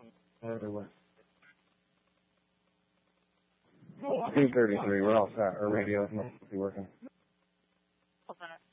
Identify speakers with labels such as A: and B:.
A: Everywhere. 2:33. We're all set. Our radio's must be working.